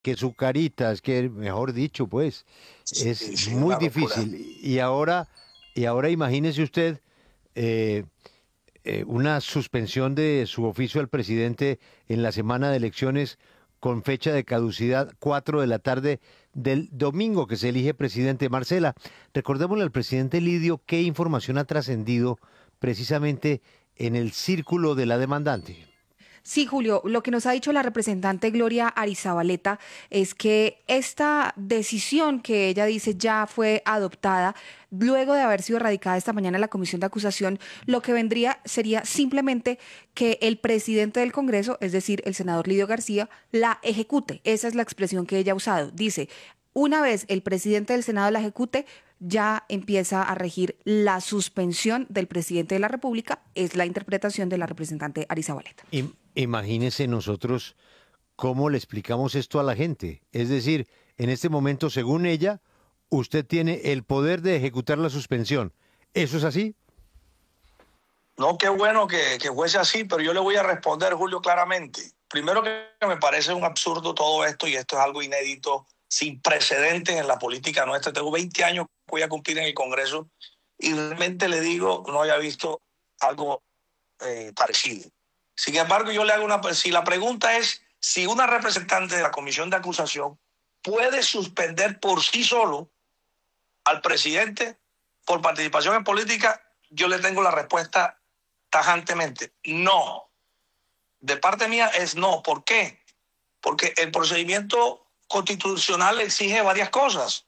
que Zucaritas, que mejor dicho, pues, es Sí, sí, muy una locura. difícil. Y ahora imagínese usted eh, una suspensión de su oficio al presidente en la semana de elecciones con fecha de caducidad 4 de la tarde del domingo que se elige presidente. Marcela, recordémosle al presidente Lidio qué información ha trascendido precisamente en el círculo de la demandante. Sí, Julio, lo que nos ha dicho la representante Gloria Arizabaleta es que esta decisión que ella dice ya fue adoptada luego de haber sido radicada esta mañana en la comisión de acusación, lo que vendría sería simplemente que el presidente del Congreso, es decir, el senador Lidio García, la ejecute. Esa es la expresión que ella ha usado. Dice, una vez el presidente del Senado la ejecute, ya empieza a regir la suspensión del presidente de la República, es la interpretación de la representante Arizabaleta. Imagínese nosotros cómo le explicamos esto a la gente. Es decir, en este momento, según ella, usted tiene el poder de ejecutar la suspensión. ¿Eso es así? No, qué bueno que fuese así, pero yo le voy a responder, Julio, claramente. Primero que me parece un absurdo todo esto y esto es algo inédito, sin precedentes en la política nuestra. Tengo 20 años que voy a cumplir en el Congreso y realmente le digo, no había visto algo parecido. Sin embargo, yo le hago si la pregunta es si una representante de la comisión de acusación puede suspender por sí solo al presidente por participación en política, yo le tengo la respuesta tajantemente. No. De parte mía es no. ¿Por qué? Porque el procedimiento constitucional exige varias cosas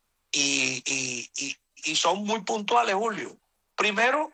y son muy puntuales, Julio. Primero,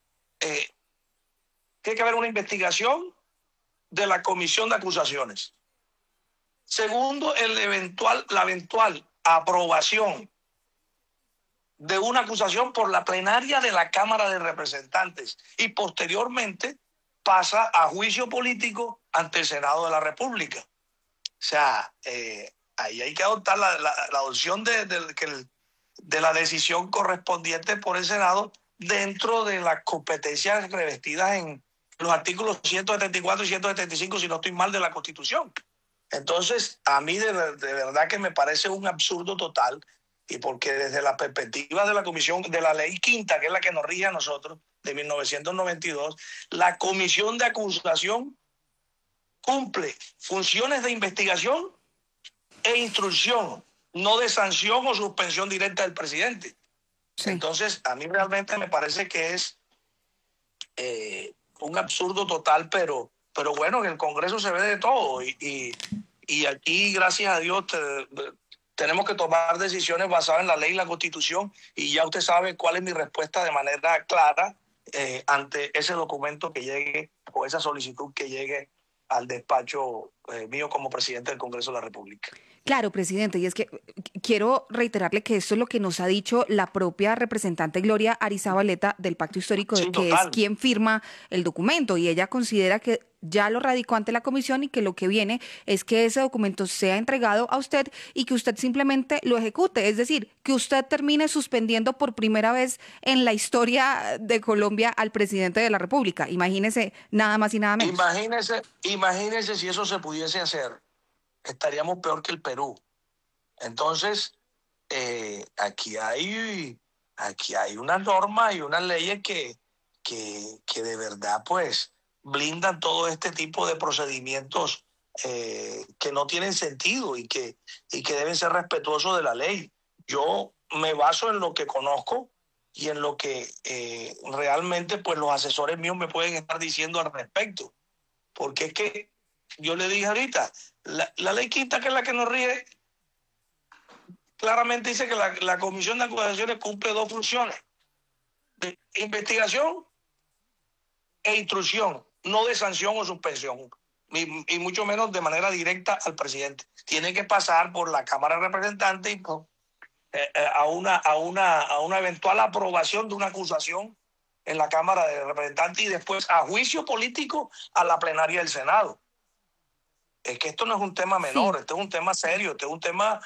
tiene que haber una investigación de la comisión de acusaciones. Segundo, la eventual aprobación de una acusación por la plenaria de la Cámara de Representantes y posteriormente pasa a juicio político ante el Senado de la República. O sea, ahí hay que adoptar la adopción de la decisión correspondiente por el Senado dentro de las competencias revestidas en los artículos 174 y 175, si no estoy mal, de la Constitución. Entonces, a mí de verdad que me parece un absurdo total y porque desde la perspectiva de la Comisión, de la Ley Quinta, que es la que nos rige a nosotros, de 1992, la Comisión de Acusación cumple funciones de investigación e instrucción, no de sanción o suspensión directa del presidente. Sí. Entonces, a mí realmente me parece que es un absurdo total, pero bueno, en el Congreso se ve de todo y aquí, gracias a Dios, tenemos que tomar decisiones basadas en la ley y la Constitución y ya usted sabe cuál es mi respuesta de manera clara ante ese documento que llegue o esa solicitud que llegue al despacho mío como presidente del Congreso de la República. Claro, presidente, y es que quiero reiterarle que esto es lo que nos ha dicho la propia representante Gloria Arizabaleta del Pacto Histórico, Sí, que es total. quien firma el documento, y ella considera que ya lo radicó ante la comisión y que lo que viene es que ese documento sea entregado a usted y que usted simplemente lo ejecute, es decir, que usted termine suspendiendo por primera vez en la historia de Colombia al presidente de la República. Imagínese nada más y nada menos. Imagínese si eso se pudiese hacer, estaríamos peor que el Perú. Entonces, aquí hay unas normas y unas leyes que de verdad pues blindan todo este tipo de procedimientos que no tienen sentido y que deben ser respetuosos de la ley. Yo me baso en lo que conozco y en lo que realmente pues los asesores míos me pueden estar diciendo al respecto. Porque es que yo le dije ahorita, la ley quinta, que es la que nos rige, claramente dice que la comisión de acusaciones cumple dos funciones: de investigación e instrucción, no de sanción o suspensión, y mucho menos de manera directa al presidente. Tiene que pasar por la Cámara de Representantes y a una eventual aprobación de una acusación en la Cámara de Representantes y después a juicio político a la plenaria del Senado. Es que esto no es un tema menor, Sí. esto es un tema serio, esto es un tema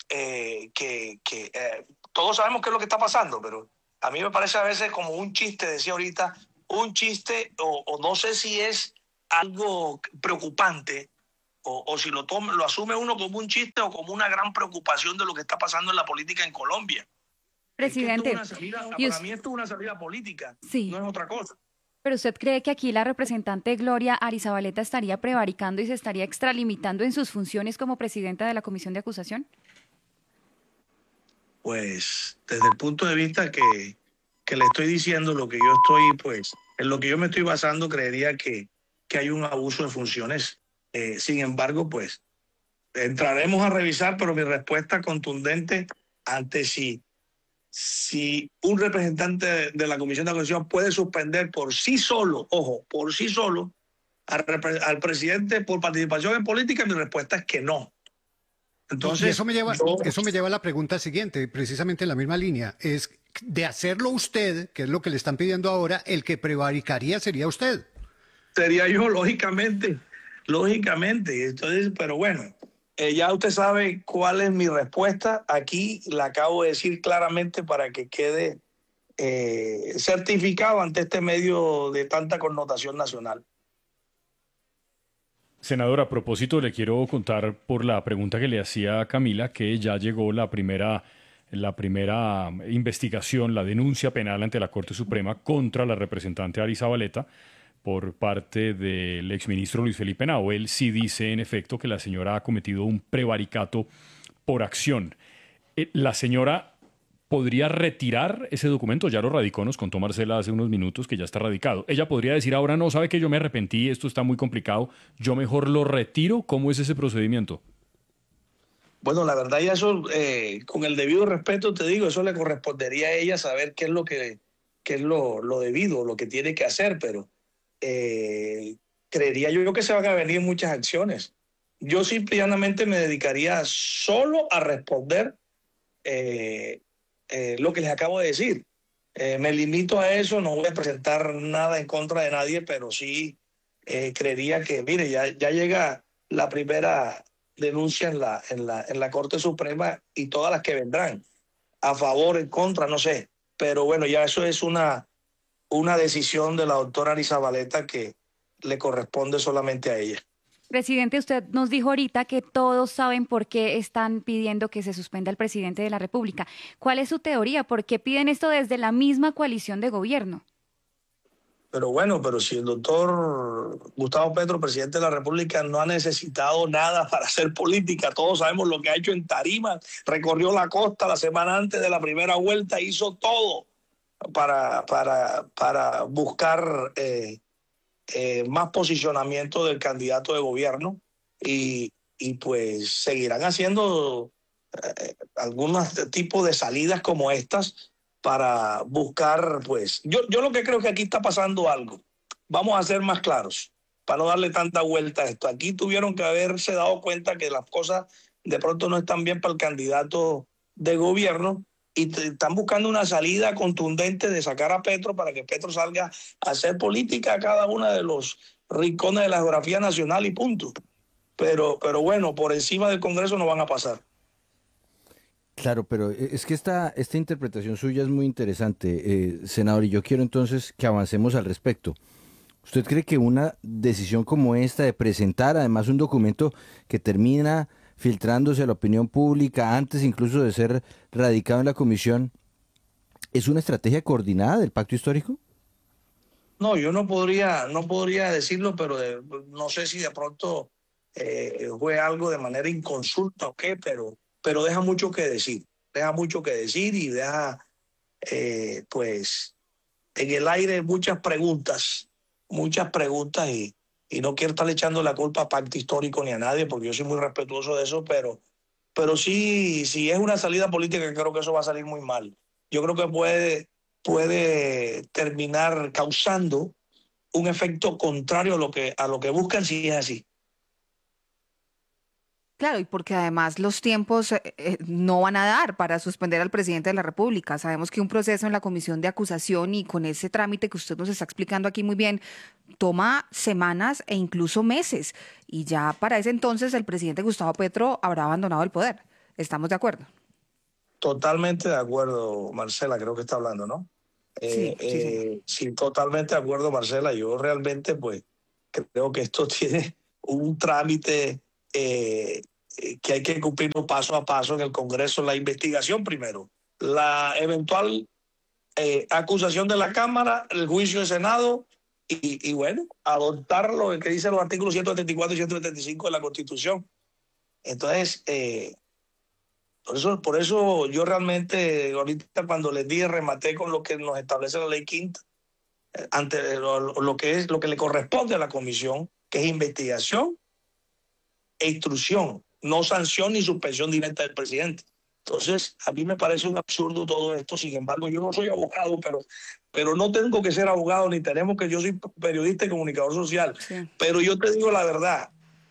todos sabemos qué es lo que está pasando, pero a mí me parece a veces como un chiste, decía ahorita, un chiste o no sé si es algo preocupante o si lo asume uno como un chiste o como una gran preocupación de lo que está pasando en la política en Colombia. Presidente, Es que esto es una salida, para mí esto es una salida política, sí, no es otra cosa. pero ¿usted cree que aquí la representante Gloria Arizabaleta estaría prevaricando y se estaría extralimitando en sus funciones como presidenta de la Comisión de Acusación? Pues desde el punto de vista que le estoy diciendo, lo que yo estoy, pues, en lo que yo me estoy basando, creería que hay un abuso de funciones. Sin embargo, pues, entraremos a revisar, pero mi respuesta contundente ante si un representante de la Comisión de Acusación puede suspender por sí solo, ojo, por sí solo, al presidente por participación en política, mi respuesta es que no. Y Entonces, eso me lleva a la pregunta siguiente, precisamente en la misma línea. Es de hacerlo usted, que es lo que le están pidiendo ahora, el que prevaricaría sería usted. sería yo, lógicamente. Entonces, pero bueno, ya usted sabe cuál es mi respuesta. Aquí la acabo de decir claramente para que quede certificado ante este medio de tanta connotación nacional. Senador, a propósito, le quiero contar por la pregunta que le hacía a Camila que ya llegó la primera investigación, la denuncia penal ante la Corte Suprema contra la representante Arizabaleta por parte del exministro Luis Felipe Henao. Él sí dice, en efecto, que la señora ha cometido un prevaricato por acción. La señora podría retirar ese documento, ya lo radicó, nos contó Marcela hace unos minutos que ya está radicado. Ella podría decir, ahora no, sabe que yo me arrepentí, esto está muy complicado, yo mejor lo retiro. ¿Cómo es ese procedimiento? Bueno, la verdad, ya eso, con el debido respeto, te digo, eso le correspondería a ella saber qué es lo debido, lo que tiene que hacer, pero creería yo que se van a venir muchas acciones. Yo simple y llanamente me dedicaría solo a responder lo que les acabo de decir. Me limito a eso, no voy a presentar nada en contra de nadie, pero sí creería que, mire, ya llega la primera denuncia en la Corte Suprema y todas las que vendrán, a favor, en contra, no sé. Pero bueno, ya eso es una decisión de la doctora Arizabaleta que le corresponde solamente a ella. Presidente, usted nos dijo ahorita que todos saben por qué están pidiendo que se suspenda al presidente de la República. ¿Cuál es su teoría? ¿Por qué piden esto desde la misma coalición de gobierno? Pero bueno, pero si el doctor Gustavo Petro, presidente de la República, no ha necesitado nada para hacer política, todos sabemos lo que ha hecho en Tarima, recorrió la costa la semana antes de la primera vuelta, hizo todo para buscar más posicionamiento del candidato de gobierno y pues seguirán haciendo algunos tipos de salidas como estas para buscar, pues, yo lo que creo que aquí está pasando algo. Vamos a ser más claros, para no darle tanta vuelta a esto. Aquí tuvieron que haberse dado cuenta que las cosas de pronto no están bien para el candidato de gobierno y están buscando una salida contundente de sacar a Petro para que Petro salga a hacer política a cada uno de los rincones de la geografía nacional y punto. Pero bueno, por encima del Congreso no van a pasar. Claro, pero es que esta interpretación suya es muy interesante, senador, y yo quiero entonces que avancemos al respecto. ¿Usted cree que una decisión como esta de presentar además un documento que termina filtrándose a la opinión pública antes incluso de ser radicado en la comisión es una estrategia coordinada del pacto histórico? No, yo no podría decirlo, pero no sé si de pronto fue algo de manera inconsulta o qué, pero deja mucho que decir. Deja mucho que decir y deja, pues, en el aire muchas preguntas y no quiero estar echando la culpa a pacto histórico ni a nadie, porque yo soy muy respetuoso de eso, pero sí, si es una salida política, creo que eso va a salir muy mal. Yo creo que puede terminar causando un efecto contrario a lo que buscan si es así. Claro, y porque además los tiempos no van a dar para suspender al presidente de la República. Sabemos que un proceso en la comisión de acusación y con ese trámite que usted nos está explicando aquí muy bien, toma semanas e incluso meses. Y ya para ese entonces el presidente Gustavo Petro habrá abandonado el poder. ¿Estamos de acuerdo? Totalmente de acuerdo, Marcela, creo que está hablando, ¿no? Sí, sí, señor. Sí, totalmente de acuerdo, Marcela. Yo realmente, pues, creo que esto tiene un trámite que hay que cumplirlo paso a paso en el Congreso. La investigación primero, la eventual acusación de la Cámara, el juicio del Senado y bueno, adoptar lo que dicen los artículos 174 y 175 de la Constitución. Entonces, por eso yo realmente ahorita cuando les dije rematé con lo que nos establece la ley quinta, ante lo que le corresponde a la comisión, que es investigación e instrucción, no sanción ni suspensión directa del presidente. Entonces, a mí me parece un absurdo todo esto. Sin embargo, yo no soy abogado, pero no tengo que ser abogado, ni tenemos que, yo soy periodista y comunicador social. Sí. Pero yo te digo la verdad,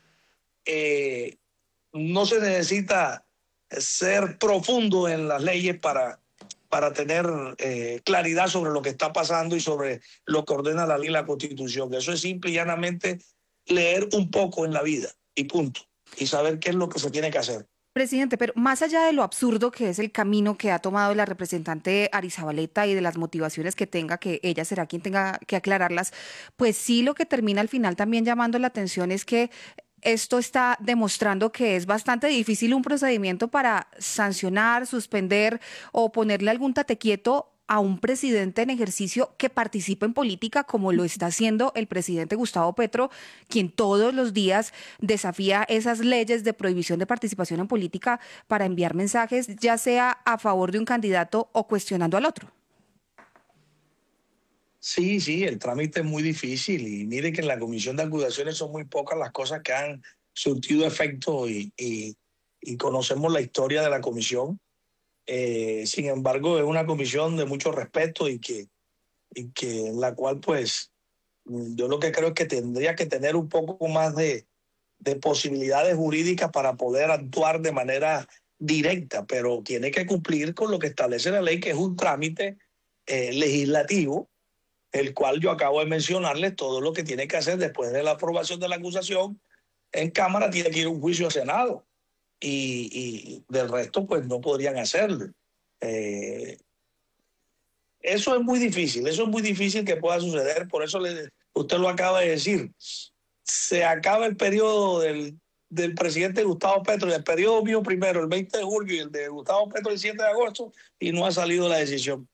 no se necesita ser profundo en las leyes para tener claridad sobre lo que está pasando y sobre lo que ordena la ley y la Constitución. Eso es simple y llanamente leer un poco en la vida y punto. Y saber qué es lo que se tiene que hacer. Presidente, pero más allá de lo absurdo que es el camino que ha tomado la representante Arizabaleta y de las motivaciones que tenga, que ella será quien tenga que aclararlas, pues sí lo que termina al final también llamando la atención es que esto está demostrando que es bastante difícil un procedimiento para sancionar, suspender o ponerle algún tate quieto a un presidente en ejercicio que participa en política como lo está haciendo el presidente Gustavo Petro, quien todos los días desafía esas leyes de prohibición de participación en política para enviar mensajes, ya sea a favor de un candidato o cuestionando al otro. Sí, el trámite es muy difícil y mire que en la comisión de acusaciones son muy pocas las cosas que han surtido efecto y conocemos la historia de la comisión. Sin embargo, es una comisión de mucho respeto y que en la cual pues yo lo que creo es que tendría que tener un poco más de posibilidades jurídicas para poder actuar de manera directa, pero tiene que cumplir con lo que establece la ley, que es un trámite legislativo, el cual yo acabo de mencionarles todo lo que tiene que hacer después de la aprobación de la acusación en Cámara. Tiene que ir a un juicio al Senado y del resto pues no podrían hacerlo. Eso es muy difícil que pueda suceder, por eso usted lo acaba de decir. Se acaba el periodo del presidente Gustavo Petro, y el periodo mío primero, el 20 de julio, y el de Gustavo Petro el 7 de agosto, y no ha salido la decisión.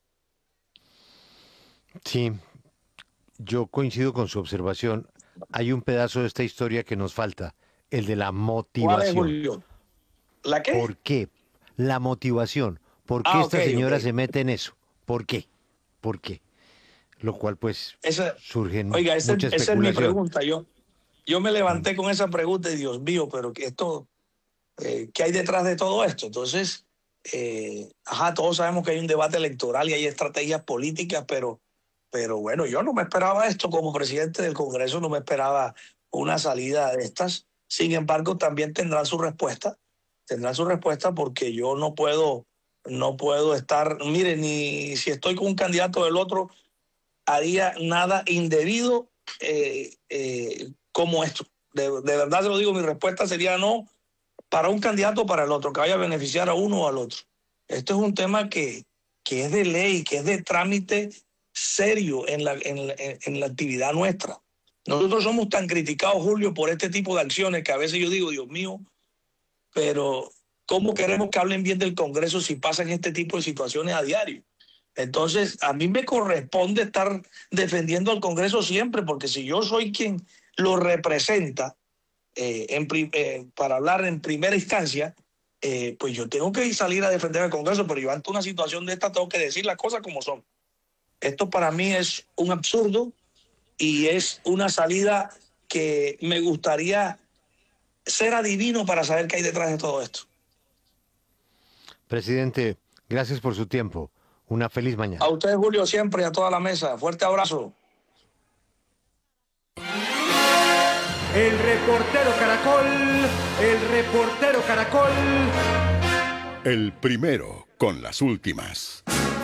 Sí, yo coincido con su observación. Hay un pedazo de esta historia que nos falta, el de la motivación. ¿Cuál es, Julio? ¿La qué? ¿Por qué? La motivación. ¿Por qué esta señora se mete en eso? ¿Por qué? ¿Por qué? Lo cual pues surgen muchas especulaciones. Esa es mi pregunta. Yo me levanté con esa pregunta y Dios mío, pero que esto, ¿qué hay detrás de todo esto? Entonces, todos sabemos que hay un debate electoral y hay estrategias políticas, pero bueno, yo no me esperaba esto como presidente del Congreso, no me esperaba una salida de estas. Sin embargo, también tendrán su respuesta porque yo no puedo estar, mire, ni si estoy con un candidato del otro, haría nada indebido como esto. De verdad se lo digo, mi respuesta sería no para un candidato o para el otro, que vaya a beneficiar a uno o al otro. Esto es un tema que es de ley, que es de trámite serio en la actividad nuestra. Nosotros somos tan criticados, Julio, por este tipo de acciones que a veces yo digo, Dios mío, pero ¿cómo queremos que hablen bien del Congreso si pasan este tipo de situaciones a diario? Entonces, a mí me corresponde estar defendiendo al Congreso siempre, porque si yo soy quien lo representa para hablar en primera instancia, pues yo tengo que salir a defender al Congreso, pero yo ante una situación de esta tengo que decir las cosas como son. Esto para mí es un absurdo y es una salida que me gustaría ser adivino para saber qué hay detrás de todo esto. Presidente, gracias por su tiempo. Una feliz mañana. A usted, Julio, siempre y a toda la mesa. Fuerte abrazo. El reportero Caracol. El primero con las últimas.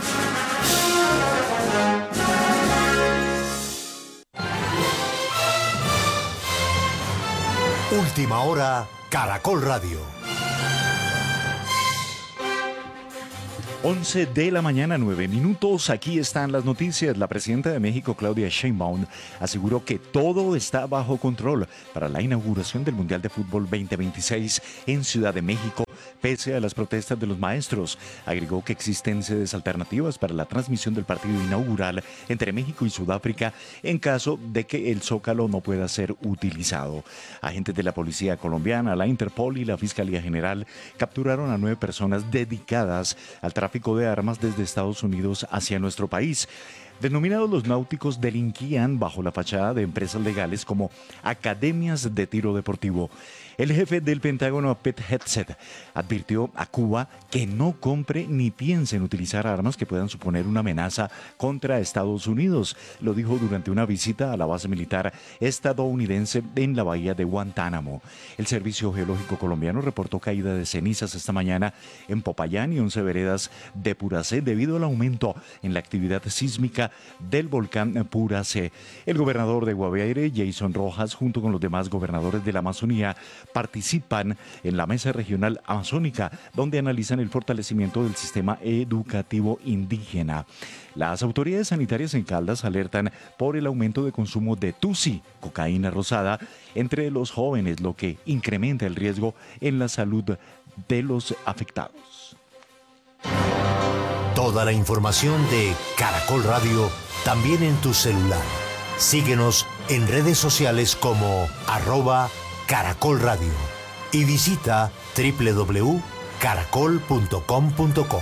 Última hora, Caracol Radio. 11 de la mañana, 9 minutos. Aquí están las noticias. La presidenta de México, Claudia Sheinbaum, aseguró que todo está bajo control para la inauguración del Mundial de Fútbol 2026 en Ciudad de México, pese a las protestas de los maestros. Agregó que existen sedes alternativas para la transmisión del partido inaugural entre México y Sudáfrica en caso de que el Zócalo no pueda ser utilizado. Agentes de la Policía Colombiana, la Interpol y la Fiscalía General capturaron a 9 personas dedicadas al tráfico de armas desde Estados Unidos hacia nuestro país. Denominados los náuticos, delinquían bajo la fachada de empresas legales como academias de tiro deportivo. El jefe del Pentágono, Pete Hegseth, advirtió a Cuba que no compre ni piense en utilizar armas que puedan suponer una amenaza contra Estados Unidos. Lo dijo durante una visita a la base militar estadounidense en la bahía de Guantánamo. El Servicio Geológico Colombiano reportó caída de cenizas esta mañana en Popayán y 11 veredas de Puracé debido al aumento en la actividad sísmica del volcán Puracé. El gobernador de Guaviare, Jason Rojas, junto con los demás gobernadores de la Amazonía, participan en la Mesa Regional Amazónica, donde analizan el fortalecimiento del sistema educativo indígena. Las autoridades sanitarias en Caldas alertan por el aumento de consumo de tusi, cocaína rosada, entre los jóvenes, lo que incrementa el riesgo en la salud de los afectados. Toda la información de Caracol Radio también en tu celular. Síguenos en redes sociales como @Caracol Radio y visita www.caracol.com.co.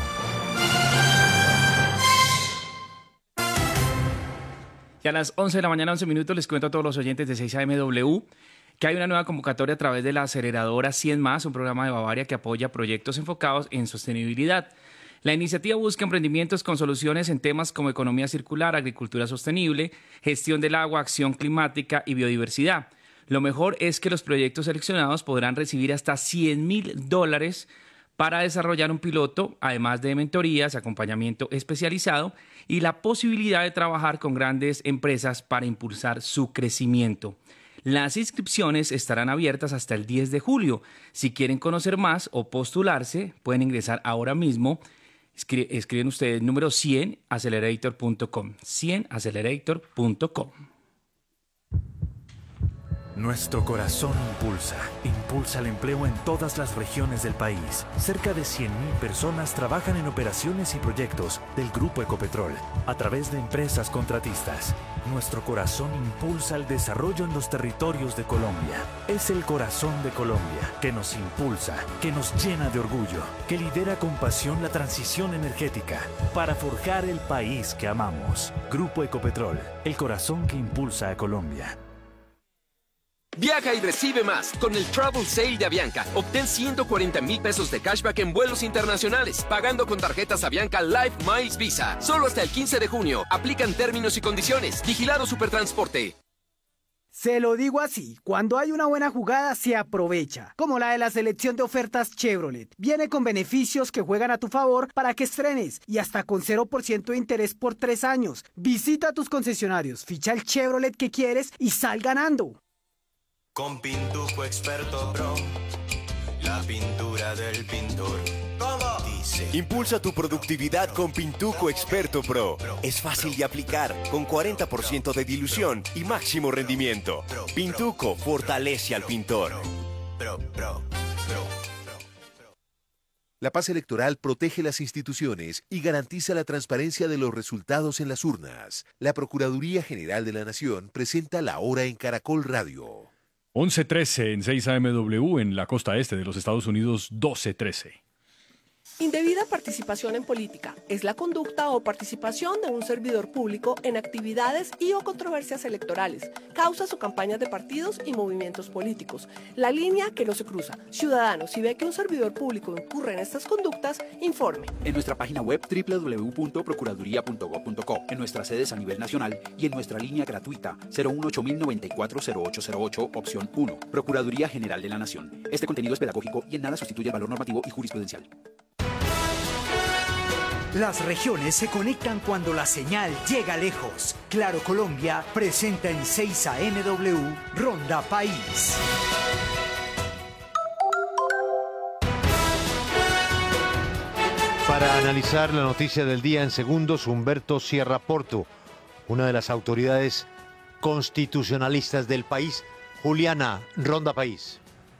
Y a las 11 de la mañana, 11 minutos, les cuento a todos los oyentes de 6AMW que hay una nueva convocatoria a través de la aceleradora 100 Más, un programa de Bavaria que apoya proyectos enfocados en sostenibilidad. La iniciativa busca emprendimientos con soluciones en temas como economía circular, agricultura sostenible, gestión del agua, acción climática y biodiversidad. Lo mejor es que los proyectos seleccionados podrán recibir hasta $100,000 para desarrollar un piloto, además de mentorías, acompañamiento especializado y la posibilidad de trabajar con grandes empresas para impulsar su crecimiento. Las inscripciones estarán abiertas hasta el 10 de julio. Si quieren conocer más o postularse, pueden ingresar ahora mismo. Escriben ustedes el número 100accelerator.com. 100accelerator.com. Nuestro corazón impulsa el empleo en todas las regiones del país. Cerca de 100,000 personas trabajan en operaciones y proyectos del Grupo Ecopetrol a través de empresas contratistas. Nuestro corazón impulsa el desarrollo en los territorios de Colombia. Es el corazón de Colombia que nos impulsa, que nos llena de orgullo, que lidera con pasión la transición energética para forjar el país que amamos. Grupo Ecopetrol, el corazón que impulsa a Colombia. Viaja y recibe más con el Travel Sale de Avianca. Obtén 140,000 pesos de cashback en vuelos internacionales, pagando con tarjetas Avianca Life Miles Visa. Solo hasta el 15 de junio. Aplican términos y condiciones. Vigilado Supertransporte. Se lo digo así, cuando hay una buena jugada se aprovecha, como la de la selección de ofertas Chevrolet. Viene con beneficios que juegan a tu favor para que estrenes y hasta con 0% de interés por 3 años. Visita tus concesionarios, ficha el Chevrolet que quieres y sal ganando. Con Pintuco Experto Pro, la pintura del pintor. ¿Cómo? Dice. Impulsa tu productividad con Pintuco Experto Pro. Es fácil de aplicar, con 40% de dilución y máximo rendimiento. Pintuco fortalece al pintor. La paz electoral protege las instituciones y garantiza la transparencia de los resultados en las urnas. La Procuraduría General de la Nación presenta La Hora en Caracol Radio. 11:13 en 6AMW en la costa este de los Estados Unidos, 12:13. Indebida participación en política es la conducta o participación de un servidor público en actividades y o controversias electorales, causas o campañas de partidos y movimientos políticos. La línea que no se cruza. Ciudadano, si ve que un servidor público incurre en estas conductas, informe. En nuestra página web www.procuraduría.gov.co, en nuestras sedes a nivel nacional y en nuestra línea gratuita 018-094-0808, opción 1. Procuraduría General de la Nación. Este contenido es pedagógico y en nada sustituye el valor normativo y jurisprudencial. Las regiones se conectan cuando la señal llega lejos. Claro Colombia presenta en 6AMW Ronda País. Para Para analizar la noticia del día en segundos, Humberto Sierra Porto, una de las autoridades constitucionalistas del país. Juliana, Ronda País.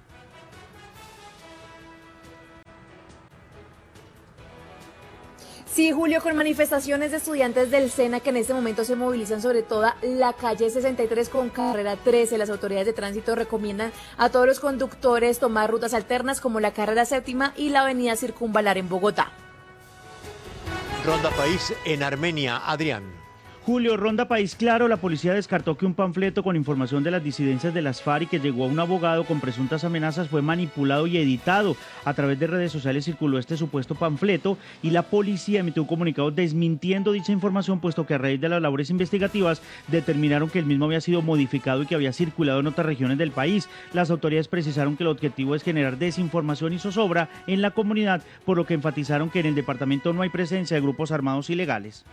Sí, Julio, con manifestaciones de estudiantes del SENA que en este momento se movilizan sobre toda la calle 63 con carrera 13. Las autoridades de tránsito recomiendan a todos los conductores tomar rutas alternas como la carrera 7ª y la avenida Circunvalar en Bogotá. Ronda País en Armenia. Adrián. Julio, Ronda País Claro, la policía descartó que un panfleto con información de las disidencias de las FARC que llegó a un abogado con presuntas amenazas fue manipulado y editado. A través de redes sociales circuló este supuesto panfleto y la policía emitió un comunicado desmintiendo dicha información, puesto que a raíz de las labores investigativas determinaron que el mismo había sido modificado y que había circulado en otras regiones del país. Las autoridades precisaron que el objetivo es generar desinformación y zozobra en la comunidad, por lo que enfatizaron que en el departamento no hay presencia de grupos armados ilegales.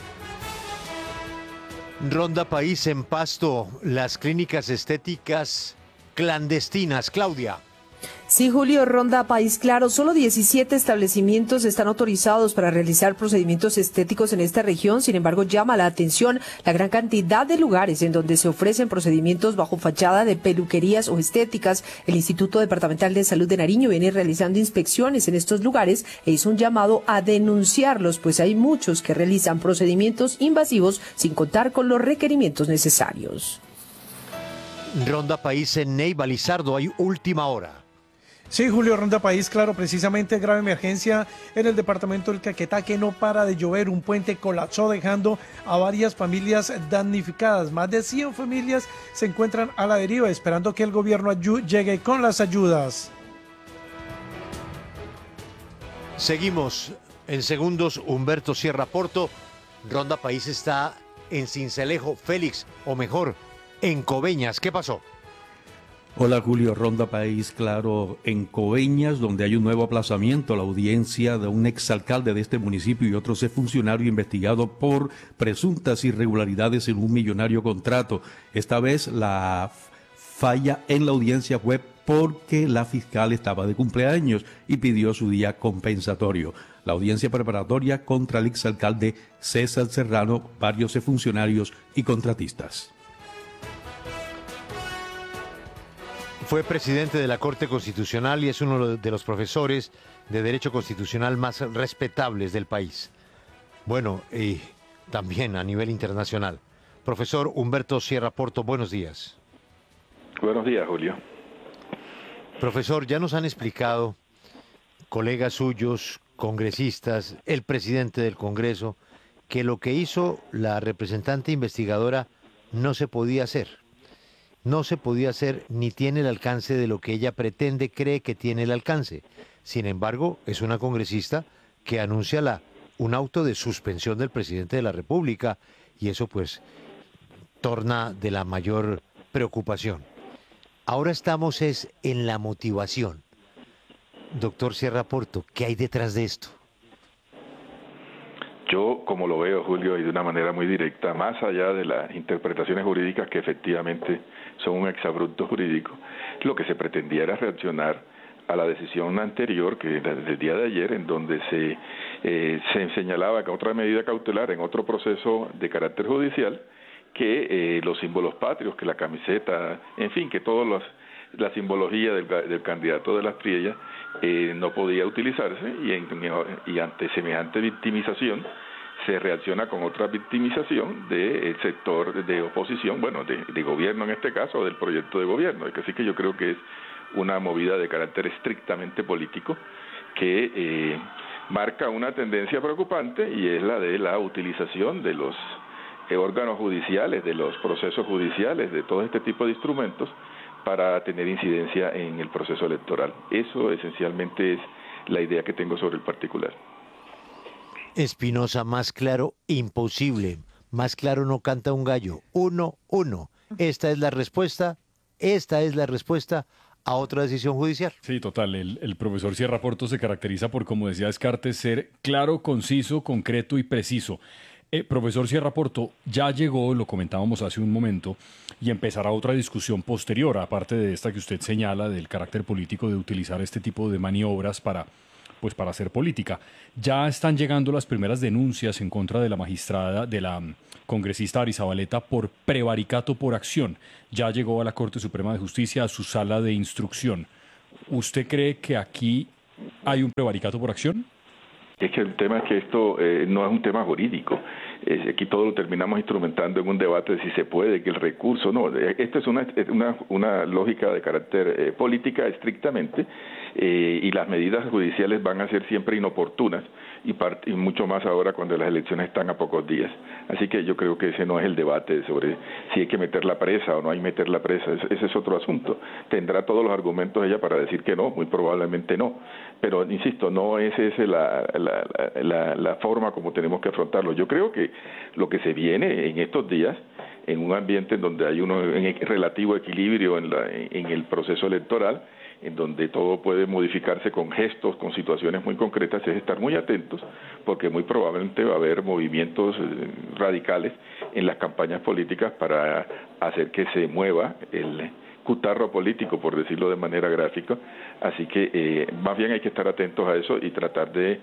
Ronda País en Pasto, las clínicas estéticas clandestinas. Claudia. Sí, Julio, Ronda País Claro, solo 17 establecimientos están autorizados para realizar procedimientos estéticos en esta región. Sin embargo, llama la atención la gran cantidad de lugares en donde se ofrecen procedimientos bajo fachada de peluquerías o estéticas. El Instituto Departamental de Salud de Nariño viene realizando inspecciones en estos lugares e hizo un llamado a denunciarlos, pues hay muchos que realizan procedimientos invasivos sin contar con los requerimientos necesarios. Ronda País en Neiva, Lizardo, hay última hora. Sí, Julio, Ronda País Claro, precisamente grave emergencia en el departamento del Caquetá, que no para de llover. Un puente colapsó dejando a varias familias damnificadas. Más de 100 familias se encuentran a la deriva esperando que el gobierno llegue con las ayudas. Seguimos en segundos. Humberto Sierra Porto. Ronda País está en Sincelejo. Félix, o mejor, en Coveñas. ¿Qué pasó? Hola Julio, Ronda País Claro en Coveñas, donde hay un nuevo aplazamiento a la audiencia de un exalcalde de este municipio y otro exfuncionario investigado por presuntas irregularidades en un millonario contrato. Esta vez la falla en la audiencia fue porque la fiscal estaba de cumpleaños y pidió su día compensatorio. La audiencia preparatoria contra el exalcalde César Serrano, varios exfuncionarios y contratistas. Fue presidente de la Corte Constitucional y es uno de los profesores de Derecho Constitucional más respetables del país. Bueno, y también a nivel internacional. Profesor Humberto Sierra Porto, buenos días. Buenos días, Julio. Profesor, ya nos han explicado colegas suyos, congresistas, el presidente del Congreso, que lo que hizo la representante investigadora no se podía hacer. No se podía hacer ni tiene el alcance de lo que ella cree que tiene el alcance. Sin embargo, es una congresista que anuncia un auto de suspensión del presidente de la República y eso pues torna de la mayor preocupación. Ahora estamos en la motivación. Doctor Sierra Porto, ¿qué hay detrás de esto? Yo, como lo veo, Julio, y de una manera muy directa, más allá de las interpretaciones jurídicas que efectivamente son un exabrupto jurídico, lo que se pretendía era reaccionar a la decisión anterior, que del día de ayer, en donde se señalaba que otra medida cautelar en otro proceso de carácter judicial, que los símbolos patrios, que la camiseta, en fin, que toda la simbología del candidato de las Priellas no podía utilizarse y ante semejante victimización se reacciona con otra victimización del sector de oposición, bueno, de gobierno en este caso, del proyecto de gobierno. Así que yo creo que es una movida de carácter estrictamente político que marca una tendencia preocupante y es la de la utilización de los órganos judiciales, de los procesos judiciales, de todo este tipo de instrumentos para tener incidencia en el proceso electoral. Eso esencialmente es la idea que tengo sobre el particular. Espinosa, más claro, imposible. Más claro no canta un gallo. 1-1. Esta es la respuesta a otra decisión judicial. Sí, total. El profesor Sierra Porto se caracteriza por, como decía Descartes, ser claro, conciso, concreto y preciso. Profesor Sierra Porto, ya llegó, lo comentábamos hace un momento, y empezará otra discusión posterior, aparte de esta que usted señala, del carácter político de utilizar este tipo de maniobras para pues para hacer política. Ya están llegando las primeras denuncias en contra de la magistrada, de la congresista Arizabaleta por prevaricato por acción. Ya llegó a la Corte Suprema de Justicia, a su sala de instrucción. ¿Usted cree que aquí hay un prevaricato por acción? Es que el tema es que esto no es un tema jurídico. Aquí todo lo terminamos instrumentando en un debate de si se puede, que el recurso, no. Esto es una lógica de carácter política estrictamente, y las medidas judiciales van a ser siempre inoportunas, y mucho más ahora cuando las elecciones están a pocos días. Así que yo creo que ese no es el debate sobre si hay que meter la presa o no hay que meter la presa. Ese es otro asunto. Tendrá todos los argumentos ella para decir que no, muy probablemente no. Pero, insisto, no es esa la forma como tenemos que afrontarlo. Yo creo que lo que se viene en estos días, en un ambiente en donde hay un relativo equilibrio en el proceso electoral, en donde todo puede modificarse con gestos, con situaciones muy concretas, es estar muy atentos, porque muy probablemente va a haber movimientos radicales en las campañas políticas para hacer que se mueva el cutarro político, por decirlo de manera gráfica. Así que más bien hay que estar atentos a eso y tratar de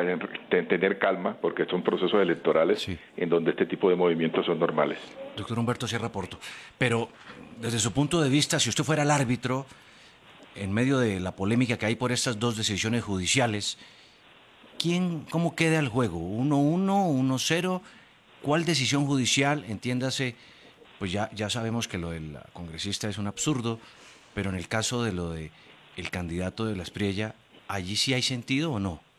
tener calma, porque son procesos electorales en donde este tipo de movimientos son normales. Doctor Humberto Sierra Porto, pero desde su punto de vista, si usted fuera el árbitro, en medio de la polémica que hay por estas dos decisiones judiciales, ¿cómo queda el juego? ¿1-1, 1-0? ¿Cuál decisión judicial? Entiéndase, pues ya sabemos que lo del congresista es un absurdo, pero en el caso de lo de el candidato de la Espriella, ¿allí sí hay sentido o no?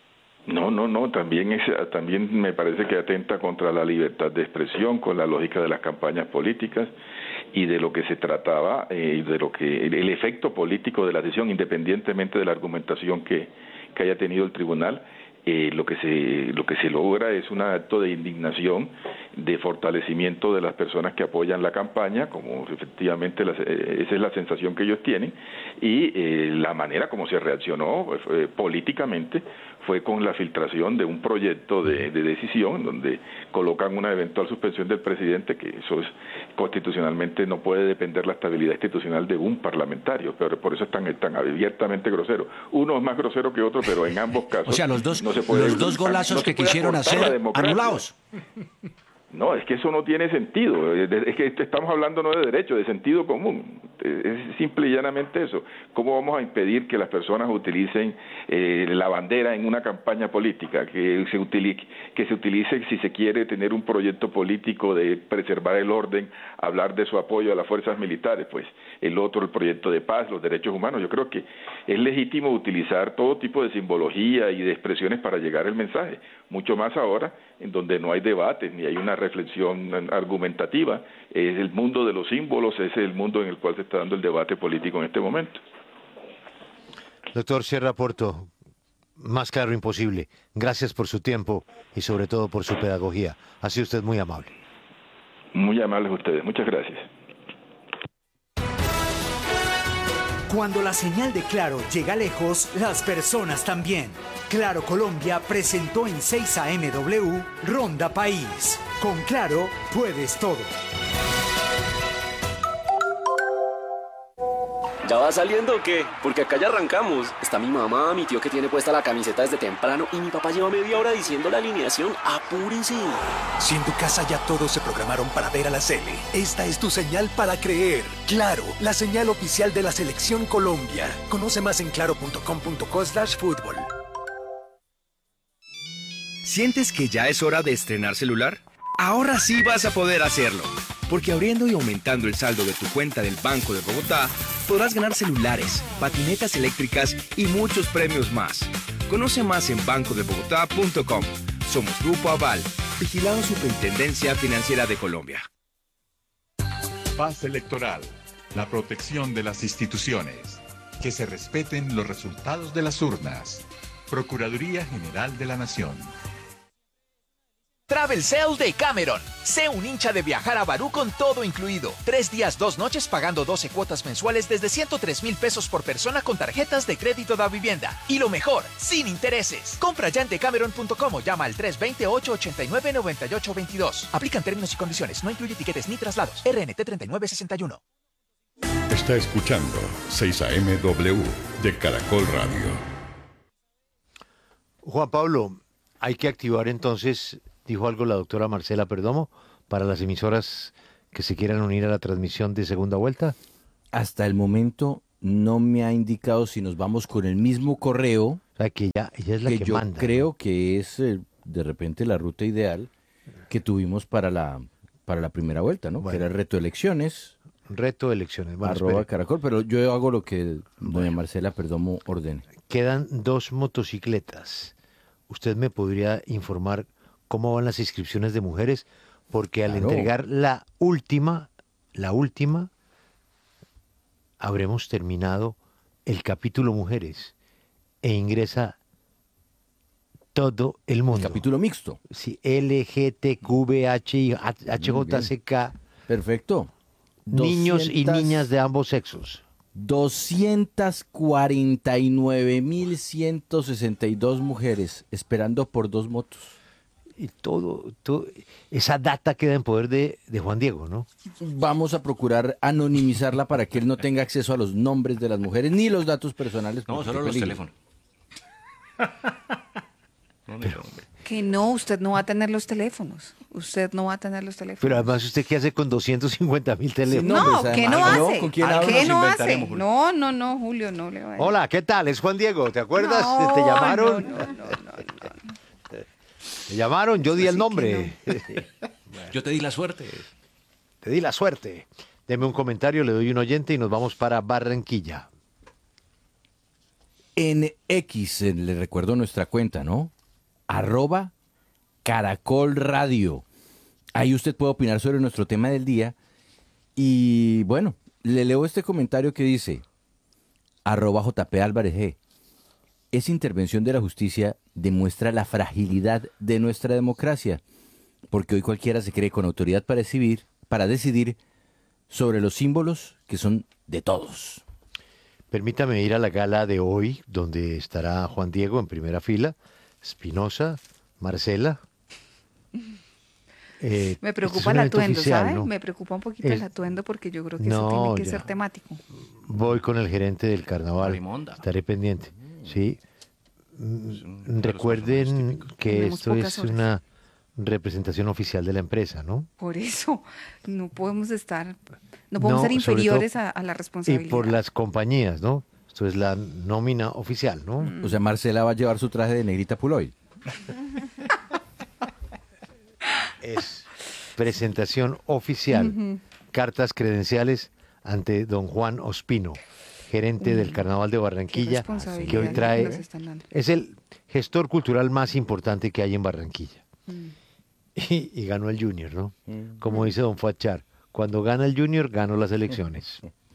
No, también me parece que atenta contra la libertad de expresión, con la lógica de las campañas políticas y de lo que se trataba, de lo que el efecto político de la decisión, independientemente de la argumentación que haya tenido el tribunal. Lo que se logra es un acto de indignación, de fortalecimiento de las personas que apoyan la campaña, como efectivamente esa es la sensación que ellos tienen, y la manera como se reaccionó políticamente fue con la filtración de un proyecto de decisión donde colocan una eventual suspensión del presidente, que eso es constitucionalmente no puede depender la estabilidad institucional de un parlamentario, pero por eso es tan abiertamente grosero. Uno es más grosero que otro, pero en ambos casos. O sea, los dos golazos que quisieron hacer anulados. No, es que eso no tiene sentido. Es que estamos hablando no de derecho, de sentido común. Es simple y llanamente eso. ¿Cómo vamos a impedir que las personas utilicen la bandera en una campaña política? Que se utilice si se quiere tener un proyecto político de preservar el orden, hablar de su apoyo a las fuerzas militares, pues el otro, el proyecto de paz, los derechos humanos. Yo creo que es legítimo utilizar todo tipo de simbología y de expresiones para llegar el mensaje, mucho más ahora en donde no hay debates ni hay una reflexión argumentativa. Es el mundo de los símbolos, es el mundo en el cual se está dando el debate político en este momento. Doctor Sierra Porto, más claro imposible. Gracias por su tiempo y sobre todo por su pedagogía. Ha sido usted muy amable. Muy amables ustedes. Muchas gracias. Cuando la señal de Claro llega lejos, las personas también. Claro Colombia presentó en 6 AMW Ronda País. Con Claro puedes todo. ¿Ya va saliendo o qué? Porque acá ya arrancamos. Está mi mamá, mi tío que tiene puesta la camiseta desde temprano y mi papá lleva media hora diciendo la alineación. ¡Apúrense! Si en tu casa ya todos se programaron para ver a la Sele, esta es tu señal para creer. Claro, la señal oficial de la Selección Colombia. Conoce más en claro.com.co/fútbol. ¿Sientes que ya es hora de estrenar celular? Ahora sí vas a poder hacerlo, porque abriendo y aumentando el saldo de tu cuenta del Banco de Bogotá, podrás ganar celulares, patinetas eléctricas y muchos premios más. Conoce más en bancodebogotá.com. Somos Grupo Aval, vigilado Superintendencia Financiera de Colombia. Paz electoral, la protección de las instituciones, que se respeten los resultados de las urnas. Procuraduría General de la Nación. Travel Sale de Cameron. Sé un hincha de viajar a Barú con todo incluido. 3 días, 2 noches pagando 12 cuotas mensuales desde 103,000 pesos por persona con tarjetas de crédito da vivienda. Y lo mejor, sin intereses. Compra ya en decameron.com o llama al 320-889-9822. Aplican términos y condiciones. No incluye tiquetes ni traslados. RNT 3961. Está escuchando 6 AMW de Caracol Radio. Juan Pablo, hay que activar entonces, dijo algo la doctora Marcela Perdomo, para las emisoras que se quieran unir a la transmisión de segunda vuelta. Hasta el momento no me ha indicado si nos vamos con el mismo correo. O sea, que ella es la que yo manda. Creo que es de repente la ruta ideal que tuvimos para la primera vuelta, ¿no? Bueno. Que era reto elecciones. Reto elecciones. Bueno, @ espere. Caracol, pero yo hago lo que doña Marcela Perdomo ordene. Quedan 2 motocicletas. ¿Usted me podría informar cómo van las inscripciones de mujeres? Porque al Claro. entregar la última, habremos terminado el capítulo mujeres e ingresa todo el mundo. Capítulo mixto. Sí, LGTQVH, HJCK. Perfecto. Niños y niñas de ambos sexos. 249.162 mujeres esperando por 2 motos. Y todo, esa data queda en poder de Juan Diego, ¿no? Vamos a procurar anonimizarla para que él no tenga acceso a los nombres de las mujeres ni los datos personales. No, solo los teléfonos. Que no, usted no va a tener los teléfonos. Usted no va a tener los teléfonos. Pero además, ¿usted qué hace con 250.000 teléfonos? No, ¿qué no hace? ¿Con quién ¿Qué no hace? No, Julio, no le va a decir. Hola, ¿qué tal? Es Juan Diego, ¿te acuerdas? No, ¿Te llamaron? no. ¿Te llamaron? Yo di el nombre. Yo te di la suerte. Te di la suerte. Deme un comentario, le doy un oyente y nos vamos para Barranquilla. En X, le recuerdo nuestra cuenta, ¿no? @ Caracol Radio. Ahí usted puede opinar sobre nuestro tema del día. Y bueno, le leo este comentario que dice, @JP Álvarez G. Esa intervención de la justicia demuestra la fragilidad de nuestra democracia, porque hoy cualquiera se cree con autoridad para decidir sobre los símbolos que son de todos. Permítame ir a la gala de hoy, donde estará Juan Diego en primera fila, Espinosa, Marcela. Me preocupa el atuendo, ¿sabe? ¿No? Me preocupa un poquito el atuendo porque yo creo que eso tiene que ser temático. Voy con el gerente del carnaval. Estaré pendiente. Sí. Recuerden que esto es una representación oficial de la empresa, ¿no? Por eso no podemos ser inferiores a la responsabilidad. Y por las compañías, ¿no? Esto es la nómina oficial, ¿no? O sea, Marcela va a llevar su traje de negrita Puloy. Es presentación oficial. Cartas credenciales ante don Juan Ospino, gerente del Carnaval de Barranquilla, que hoy trae... Es el gestor cultural más importante que hay en Barranquilla. Y ganó el Junior, ¿no? Como dice don Fuachar, cuando gana el Junior, ganó las elecciones.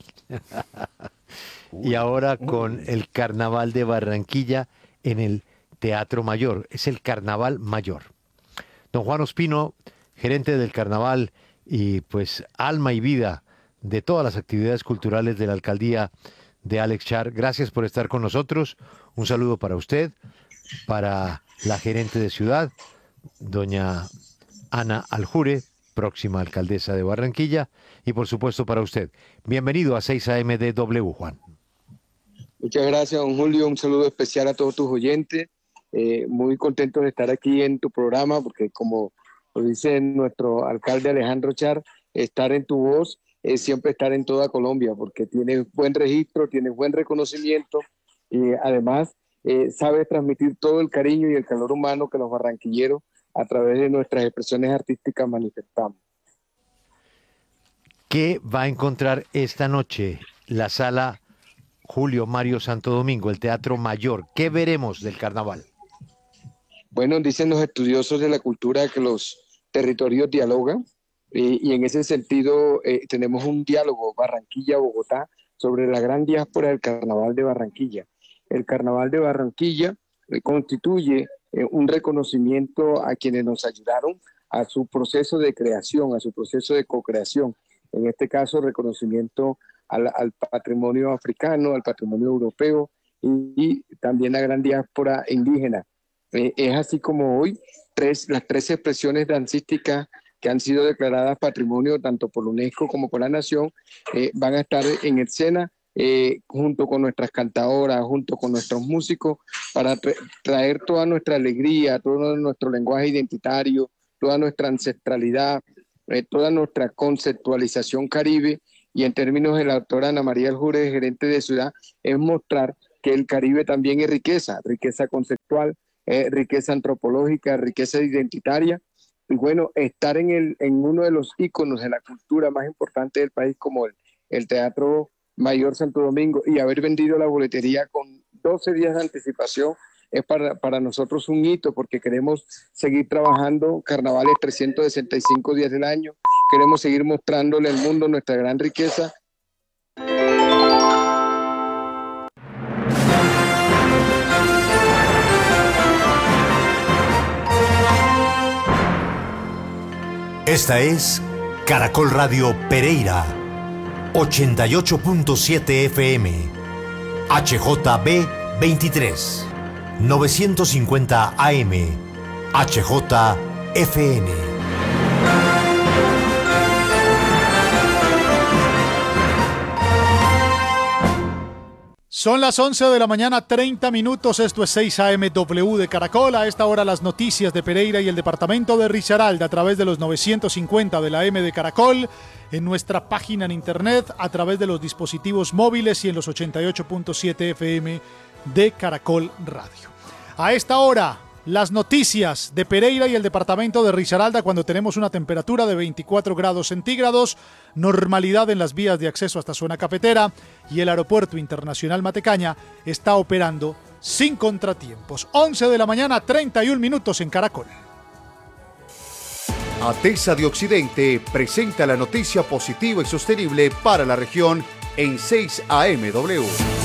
Y ahora con el Carnaval de Barranquilla en el Teatro Mayor. Es el Carnaval Mayor. Don Juan Ospino, gerente del Carnaval y pues alma y vida de todas las actividades culturales de la alcaldía de Alex Char. Gracias por estar con nosotros. Un saludo para usted, para la gerente de ciudad, doña Ana Aljure, próxima alcaldesa de Barranquilla, y por supuesto para usted. Bienvenido a 6 AM de W, Juan. Muchas gracias, don Julio. Un saludo especial a todos tus oyentes. Muy contento de estar aquí en tu programa, porque como lo dice nuestro alcalde Alejandro Char, estar en tu voz es siempre estar en toda Colombia, porque tienes buen registro, tienes buen reconocimiento y además sabes transmitir todo el cariño y el calor humano que los barranquilleros a través de nuestras expresiones artísticas manifestamos. ¿Qué va a encontrar esta noche la sala Julio Mario Santo Domingo, el Teatro Mayor? ¿Qué veremos del carnaval? Bueno, dicen los estudiosos de la cultura que los territorios dialogan y en ese sentido tenemos un diálogo Barranquilla-Bogotá sobre la gran diáspora del Carnaval de Barranquilla. El Carnaval de Barranquilla constituye un reconocimiento a quienes nos ayudaron a su proceso de creación, a su proceso de co-creación. En este caso, reconocimiento al patrimonio africano, al patrimonio europeo y también a la gran diáspora indígena. Es así como hoy las tres expresiones dancísticas que han sido declaradas patrimonio tanto por la UNESCO como por la Nación van a estar en escena junto con nuestras cantadoras, junto con nuestros músicos, para traer toda nuestra alegría, todo nuestro lenguaje identitario, toda nuestra ancestralidad, toda nuestra conceptualización caribe, y en términos de la doctora Ana María Aljure, gerente de ciudad, es mostrar que el Caribe también es riqueza conceptual, riqueza antropológica, riqueza identitaria, y bueno, estar en uno de los íconos de la cultura más importante del país, como el Teatro Mayor Santo Domingo, y haber vendido la boletería con 12 días de anticipación, es para nosotros un hito, porque queremos seguir trabajando carnavales 365 días del año, queremos seguir mostrándole al mundo nuestra gran riqueza. Esta es Caracol Radio Pereira, 88.7 FM, HJB 23, 950 AM, HJFN. Son las 11 de la mañana, 30 minutos. Esto es 6 AMW de Caracol. A esta hora las noticias de Pereira y el departamento de Risaralda a través de los 950 de la M de Caracol, en nuestra página en internet, a través de los dispositivos móviles y en los 88.7 FM de Caracol Radio. A esta hora, las noticias de Pereira y el departamento de Risaralda cuando tenemos una temperatura de 24 grados centígrados, normalidad en las vías de acceso hasta zona cafetera y el aeropuerto internacional Matecaña está operando sin contratiempos. 11 de la mañana, 31 minutos en Caracol. ATESA de Occidente presenta la noticia positiva y sostenible para la región en 6 AMW.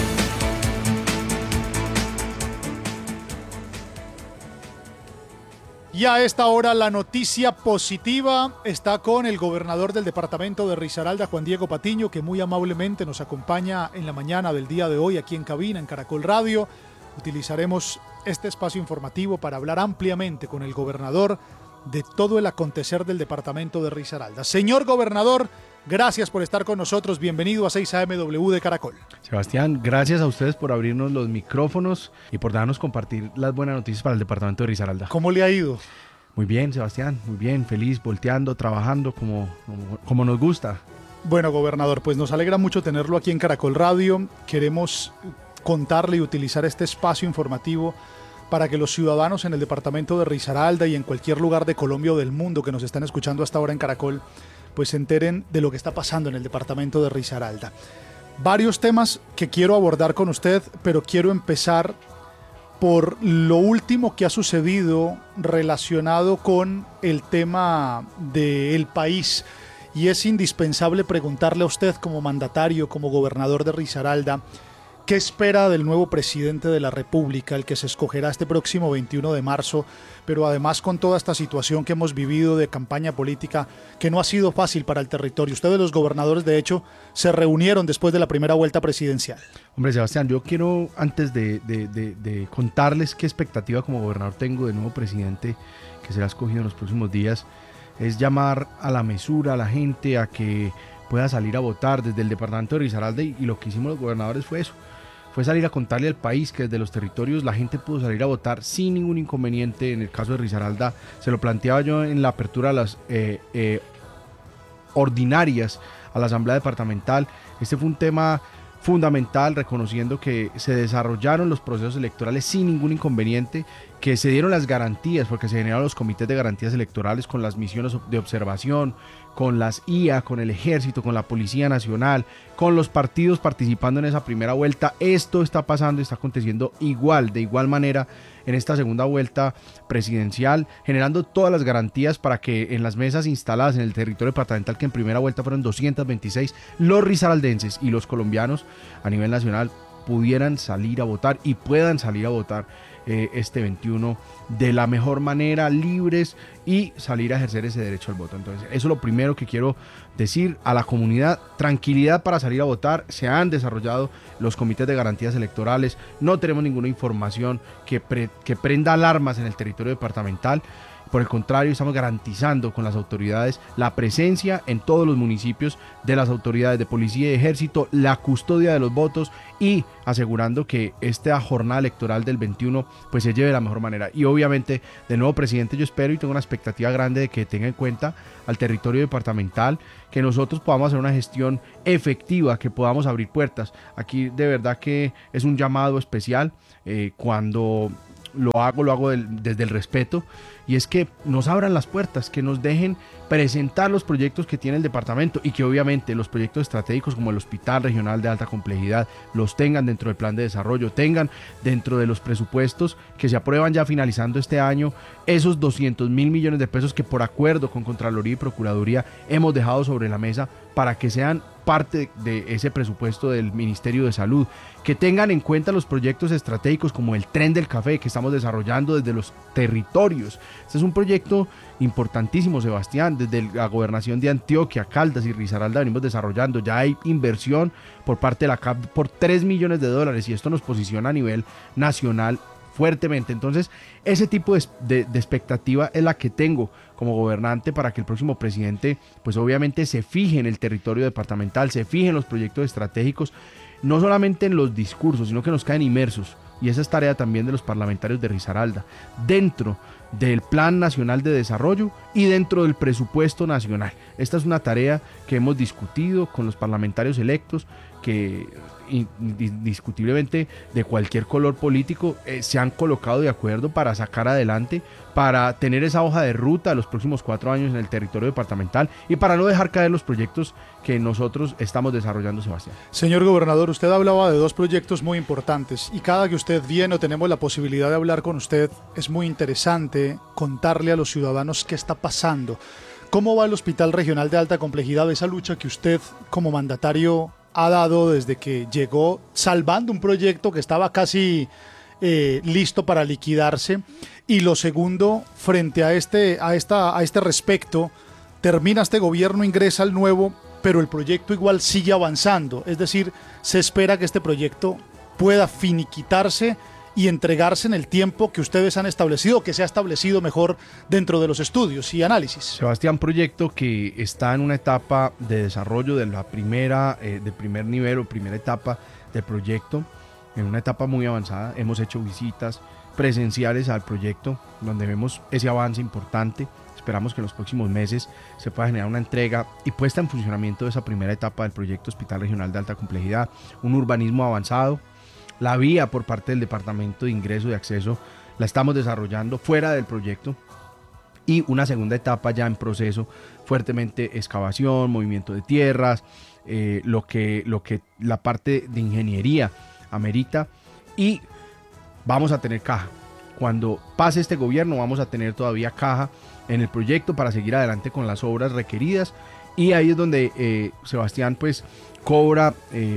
Y a esta hora la noticia positiva está con el gobernador del departamento de Risaralda, Juan Diego Patiño, que muy amablemente nos acompaña en la mañana del día de hoy aquí en cabina, en Caracol Radio. Utilizaremos este espacio informativo para hablar ampliamente con el gobernador de todo el acontecer del departamento de Risaralda. Señor gobernador, gracias por estar con nosotros. Bienvenido a 6 AMW de Caracol. Sebastián, gracias a ustedes por abrirnos los micrófonos y por darnos compartir las buenas noticias para el departamento de Risaralda. ¿Cómo le ha ido? Muy bien, Sebastián, muy bien, feliz, volteando, trabajando como nos gusta. Bueno, gobernador, pues nos alegra mucho tenerlo aquí en Caracol Radio. Queremos contarle y utilizar este espacio informativo para que los ciudadanos en el departamento de Risaralda y en cualquier lugar de Colombia o del mundo que nos están escuchando hasta ahora en Caracol, pues se enteren de lo que está pasando en el departamento de Risaralda. Varios temas que quiero abordar con usted, pero quiero empezar por lo último que ha sucedido relacionado con el tema del país. Y es indispensable preguntarle a usted como mandatario, como gobernador de Risaralda, ¿qué espera del nuevo presidente de la República, el que se escogerá este próximo 21 de marzo? Pero además con toda esta situación que hemos vivido de campaña política, que no ha sido fácil para el territorio. Ustedes, los gobernadores, de hecho, se reunieron después de la primera vuelta presidencial. Hombre, Sebastián, yo quiero, antes de contarles qué expectativa como gobernador tengo del nuevo presidente que será escogido en los próximos días, es llamar a la mesura a la gente a que pueda salir a votar desde el departamento de Risaralda, y lo que hicimos los gobernadores fue eso. Fue salir a contarle al país que desde los territorios la gente pudo salir a votar sin ningún inconveniente. En el caso de Risaralda, se lo planteaba yo en la apertura de las ordinarias a la Asamblea Departamental. Este fue un tema fundamental, reconociendo que se desarrollaron los procesos electorales sin ningún inconveniente, que se dieron las garantías, porque se generaron los comités de garantías electorales con las misiones de observación, con las IA, con el Ejército, con la Policía Nacional, con los partidos participando en esa primera vuelta. Esto está pasando y está aconteciendo de igual manera en esta segunda vuelta presidencial, generando todas las garantías para que en las mesas instaladas en el territorio departamental, que en primera vuelta fueron 226, los risaraldenses y los colombianos a nivel nacional pudieran salir a votar y puedan salir a votar este 21 de la mejor manera, libres, y salir a ejercer ese derecho al voto. Entonces, eso es lo primero que quiero decir a la comunidad: tranquilidad para salir a votar. Se han desarrollado los comités de garantías electorales, no tenemos ninguna información que prenda alarmas en el territorio departamental. Por el contrario, estamos garantizando con las autoridades la presencia en todos los municipios de las autoridades de policía y ejército, la custodia de los votos y asegurando que esta jornada electoral del 21 pues se lleve de la mejor manera. Y obviamente, del nuevo presidente yo espero y tengo una expectativa grande de que tenga en cuenta al territorio departamental, que nosotros podamos hacer una gestión efectiva, que podamos abrir puertas. Aquí de verdad que es un llamado especial cuando lo hago desde el respeto, y es que nos abran las puertas, que nos dejen presentar los proyectos que tiene el departamento y que obviamente los proyectos estratégicos como el Hospital Regional de Alta Complejidad los tengan dentro del plan de desarrollo, tengan dentro de los presupuestos que se aprueban ya finalizando este año esos 200.000 millones de pesos que por acuerdo con Contraloría y Procuraduría hemos dejado sobre la mesa para que sean parte de ese presupuesto del Ministerio de Salud, que tengan en cuenta los proyectos estratégicos como el Tren del Café que estamos desarrollando desde los territorios. Este es un proyecto importantísimo, Sebastián, desde la gobernación de Antioquia, Caldas y Risaralda venimos desarrollando, ya hay inversión por parte de la CAP por $3 millones y esto nos posiciona a nivel nacional fuertemente. Entonces, ese tipo de expectativa es la que tengo como gobernante para que el próximo presidente, pues obviamente se fije en el territorio departamental, se fije en los proyectos estratégicos, no solamente en los discursos, sino que nos caen inmersos. Y esa es tarea también de los parlamentarios de Risaralda, dentro del Plan Nacional de Desarrollo y dentro del presupuesto nacional. Esta es una tarea que hemos discutido con los parlamentarios electos, que indiscutiblemente de cualquier color político se han colocado de acuerdo para sacar adelante, para tener esa hoja de ruta los próximos 4 años en el territorio departamental y para no dejar caer los proyectos que nosotros estamos desarrollando, Sebastián. Señor gobernador, usted hablaba de 2 proyectos muy importantes y cada que usted viene o tenemos la posibilidad de hablar con usted es muy interesante contarle a los ciudadanos qué está pasando. ¿Cómo va el Hospital Regional de Alta Complejidad, esa lucha que usted como mandatario ha dado desde que llegó, salvando un proyecto que estaba casi listo para liquidarse? Y lo segundo, frente a este respecto, termina este gobierno, ingresa el nuevo, pero el proyecto igual sigue avanzando, es decir, se espera que este proyecto pueda finiquitarse y entregarse en el tiempo que ustedes han establecido, que se ha establecido mejor dentro de los estudios y análisis. Sebastián, proyecto que está en una etapa de desarrollo de la primera, de primer nivel o primera etapa del proyecto, en una etapa muy avanzada. Hemos hecho visitas presenciales al proyecto donde vemos ese avance importante. Esperamos que en los próximos meses se pueda generar una entrega y puesta en funcionamiento de esa primera etapa del proyecto Hospital Regional de Alta Complejidad, un urbanismo avanzado. La vía por parte del Departamento de Ingreso y Acceso la estamos desarrollando fuera del proyecto y una segunda etapa ya en proceso, fuertemente excavación, movimiento de tierras, lo que la parte de ingeniería amerita, y vamos a tener caja. Cuando pase este gobierno vamos a tener todavía caja en el proyecto para seguir adelante con las obras requeridas, y ahí es donde Sebastián pues cobra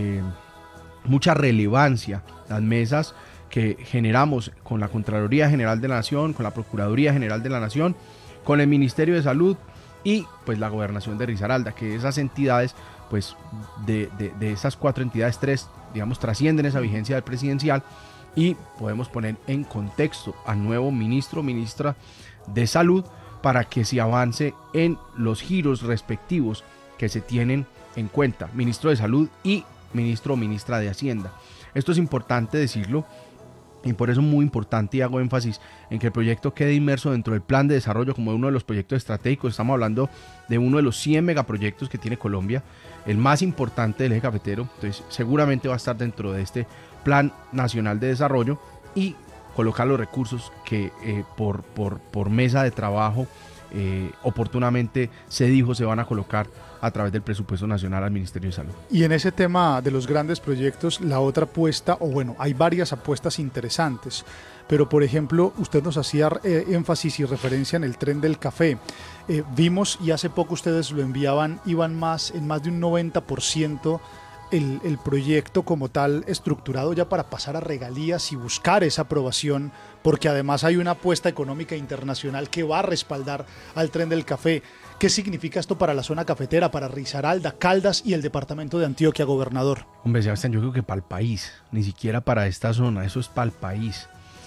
mucha relevancia las mesas que generamos con la Contraloría General de la Nación, con la Procuraduría General de la Nación, con el Ministerio de Salud y pues la Gobernación de Risaralda, que esas entidades, pues de esas 4 entidades, 3, digamos, trascienden esa vigencia del presidencial y podemos poner en contexto al nuevo ministro o ministra de Salud para que se avance en los giros respectivos que se tienen en cuenta, ministro de Salud y ministro o ministra de Hacienda. Esto es importante decirlo y por eso es muy importante y hago énfasis en que el proyecto quede inmerso dentro del plan de desarrollo como uno de los proyectos estratégicos. Estamos hablando de uno de los 100 megaproyectos que tiene Colombia, el más importante del eje cafetero, entonces seguramente va a estar dentro de este plan nacional de desarrollo y colocar los recursos que por mesa de trabajo oportunamente se dijo se van a colocar a través del presupuesto nacional al Ministerio de Salud. Y en ese tema de los grandes proyectos, la otra apuesta, o bueno, hay varias apuestas interesantes, pero por ejemplo, usted nos hacía énfasis y referencia en el Tren del Café. Vimos, y hace poco ustedes lo enviaban, iban en más de un 90% el proyecto como tal estructurado ya para pasar a regalías y buscar esa aprobación, porque además hay una apuesta económica internacional que va a respaldar al Tren del Café. ¿Qué significa esto para la zona cafetera, para Risaralda, Caldas y el departamento de Antioquia, gobernador? Hombre, Sebastián, yo creo que para el país, ni siquiera para esta zona, eso es para el país.